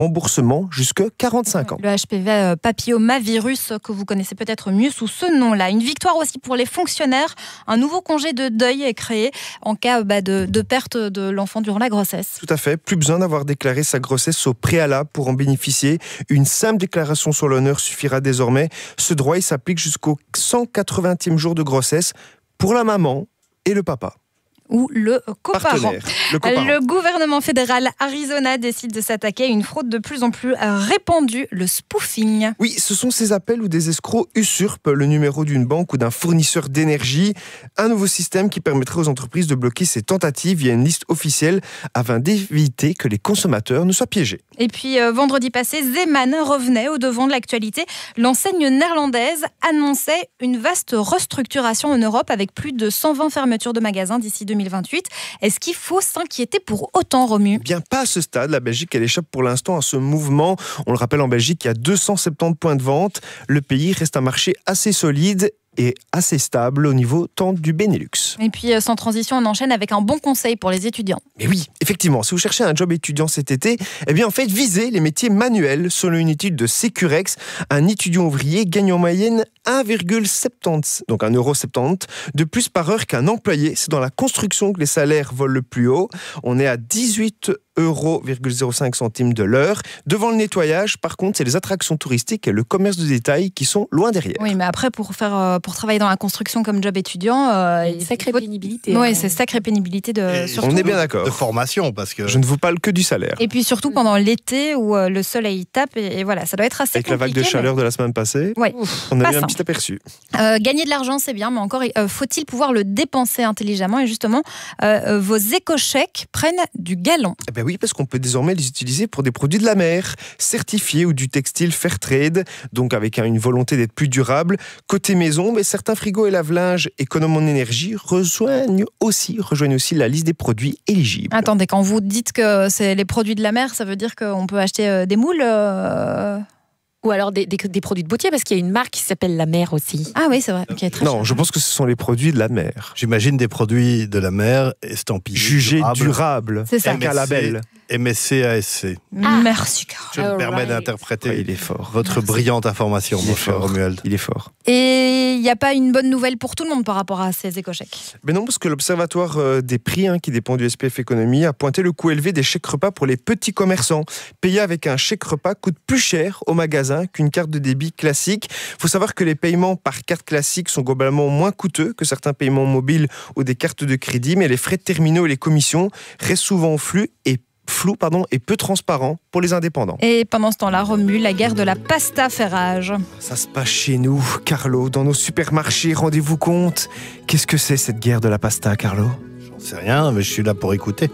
remboursement jusqu'à 45 ans. Le HPV papillomavirus que vous connaissez peut-être mieux sous ce nom-là. Une victoire aussi pour les fonctionnaires. Un nouveau congé de deuil est créé en cas de perte de l'enfant durant la grossesse. Tout à fait. Plus besoin d'avoir déclaré sa grossesse au préalable pour en bénéficier. Une simple déclaration sur l'honneur suffira désormais. Ce droit, il s'applique jusqu'au 180e jour de grossesse pour la maman et le papa. Ou le coparent. Le gouvernement fédéral Arizona décide de s'attaquer à une fraude de plus en plus répandue, le spoofing. Oui, ce sont ces appels où des escrocs usurpent le numéro d'une banque ou d'un fournisseur d'énergie. Un nouveau système qui permettrait aux entreprises de bloquer ces tentatives via une liste officielle afin d'éviter que les consommateurs ne soient piégés. Et puis vendredi passé, Zeeman revenait au devant de l'actualité. L'enseigne néerlandaise annonçait une vaste restructuration en Europe avec plus de 120 fermetures de magasins d'ici 2028. Est-ce qu'il faut s'inquiéter pour autant, Romu ? Bien pas à ce stade. La Belgique, elle échappe pour l'instant à ce mouvement. On le rappelle, en Belgique, il y a 270 points de vente. Le pays reste un marché assez solide et assez stable au niveau tant du Benelux. Et puis, sans transition, on enchaîne avec un bon conseil pour les étudiants. Mais oui, effectivement, si vous cherchez un job étudiant cet été, eh bien en fait, visez les métiers manuels. Selon une étude de Securex, un étudiant ouvrier gagne en moyenne 1,70, donc 1,70 € de plus par heure qu'un employé. C'est dans la construction que les salaires volent le plus haut. On est à 18,05 € de l'heure. Devant le nettoyage, par contre, c'est les attractions touristiques et le commerce de détail qui sont loin derrière. Oui, mais après, pour travailler dans la construction comme job étudiant, sacrée pénibilité. Oui, c'est sacrée pénibilité surtout. On est bien d'accord. De formation, parce que je ne vous parle que du salaire. Et puis surtout pendant l'été où le soleil tape et voilà, ça doit être assez compliqué. Avec la vague de chaleur de la semaine passée, ouais, on a eu un petit aperçu. Gagner de l'argent, c'est bien, mais encore faut-il pouvoir le dépenser intelligemment. Et justement, vos éco-chèques prennent du galon. Eh ben oui, parce qu'on peut désormais les utiliser pour des produits de la mer, certifiés ou du textile fair trade, donc avec une volonté d'être plus durable. Côté maison, mais certains frigos et lave-linge économes en énergie rejoignent aussi la liste des produits éligibles. Attendez, quand vous dites que c'est les produits de la mer, ça veut dire qu'on peut acheter des moules Ou alors des produits de beauté, parce qu'il y a une marque qui s'appelle La Mer aussi. Ah oui, c'est vrai. Okay, très non, cher. je pense que ce sont les produits de la mer. j'imagine des produits de la mer estampillés. Jugés durables. C'est ça. Avec un label. MSC, ASC. Merci, Carl. Je me permets d'interpréter Ouais, il est fort. votre brillante information, mon cher Romuald. Il est fort. Et il n'y a pas une bonne nouvelle pour tout le monde par rapport à ces éco-chèques. Mais non, parce que l'Observatoire des prix, qui dépend du SPF Économie, a pointé le coût élevé des chèques repas pour les petits commerçants. Payer avec un chèque repas coûte plus cher au magasin qu'une carte de débit classique. Il faut savoir que les paiements par carte classique sont globalement moins coûteux que certains paiements mobiles ou des cartes de crédit, mais les frais de terminaux et les commissions restent souvent flou et peu transparent pour les indépendants. Et pendant ce temps-là, Romu, la guerre de la pasta fait rage. Ça se passe chez nous, Carlo, dans nos supermarchés, rendez-vous compte. Qu'est-ce que c'est cette guerre de la pasta, Carlo ? C'est rien, mais je suis là pour écouter.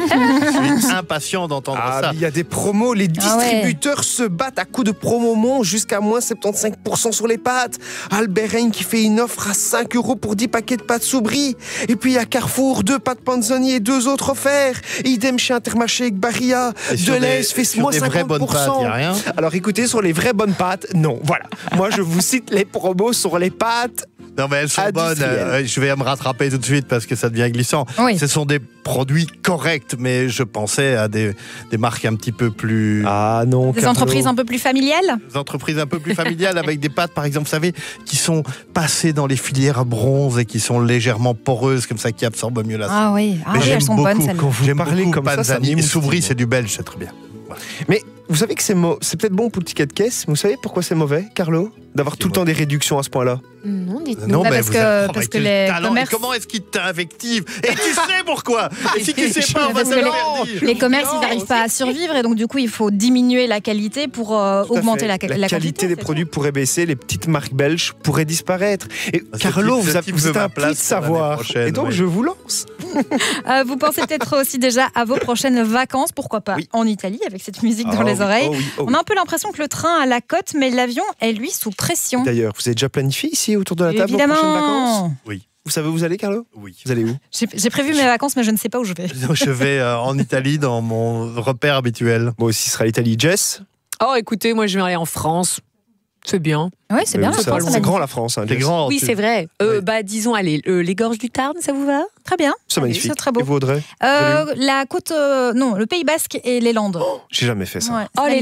Je suis impatient d'entendre ça. Il y a des promos, les distributeurs se battent à coups de promo jusqu'à moins 75% sur les pâtes. Albert Heijn qui fait une offre à 5 € pour 10 paquets de pâtes sous brie. Et puis il y a Carrefour, 2 pâtes Panzani et 2 autres offerts. Idem chez Intermarché avec Barilla. Deleuze fait moins 50%. Vraies bonnes pâtes, y a rien. Alors écoutez, sur les vraies bonnes pâtes, non. Voilà. Moi je vous cite les promos sur les pâtes. Non, mais elles sont bonnes. Je vais me rattraper tout de suite parce que ça devient glissant. Oui. Ce sont des produits corrects, mais je pensais à des marques un petit peu plus... Ah non, Des Carlo. entreprises un peu plus familiales. Des entreprises un peu plus familiales avec des pâtes, par exemple, vous savez, qui sont passées dans les filières à bronze et qui sont légèrement poreuses, comme ça, qui absorbent mieux la sauce. Ah oui, Mais elles sont bonnes celles-là. Quand vous J'aime parlez beaucoup comme ça Panzani. m'émoustille. Soubry, c'est du belge, c'est très bien. Voilà. Mais vous savez que c'est peut-être bon pour le ticket de caisse, mais vous savez pourquoi c'est mauvais, Carlo ? D'avoir tout le temps des réductions à ce point-là. Non, dites-nous. Non, Bah, mais parce vous que- avez parce que les talent. commerces- Et comment est-ce qu'il t'invective ? Et tu sais pourquoi ? Et si tu sais pas, on va Parce te que le faire dire. les commerces, ils n'arrivent pas à survivre et donc du coup, il faut diminuer la qualité pour augmenter la qualité qualité des c'est produits pourrait baisser, les petites marques belges pourraient disparaître. Et Ce Carlo, type- vous ce êtes type veut un ma puits place de pour l'année savoir. prochaine, Et donc, oui. je vous lance. ça. Vous pensez peut-être aussi déjà à vos prochaines vacances, pourquoi pas Oui. en Italie avec cette musique dans les oreilles. On a un peu l'impression que le train a la cote, mais l'avion est lui sous pression. D'ailleurs, vous avez déjà planifié ici autour de la table vos prochaines vacances ? Évidemment. Vous savez où vous allez, Carlo ? Oui. Vous allez où ? J'ai prévu mes vacances, mais je ne sais pas où je vais. Je vais en Italie dans mon repère habituel. Moi aussi, ce sera l'Italie. Jess ? Oh, écoutez, moi, je vais aller en France. C'est bien. Oui, c'est bien. Vous, la ça, France, c'est magnifique. grand la France. Hein, C'est Jess. grand. Oui, tu- c'est vrai. Oui. Disons, allez, les gorges du Tarn, ça vous va? Très bien. C'est magnifique. C'est très beau. Et vous, Audrey? La côte, non, le Pays Basque et les Landes. J'ai jamais fait ça. Ouais, Oh, les